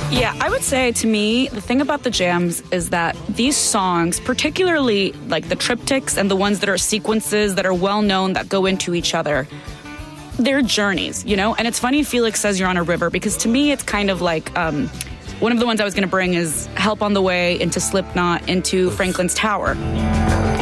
Yeah, I would say to me, the thing about the jams is that these songs, particularly like the triptychs and the ones that are sequences that are well known that go into each other, they're journeys, you know? And it's funny Felix says you're on a river, because to me it's kind of like one of the ones I was going to bring is Help on the Way, into Slipknot, into Franklin's Tower.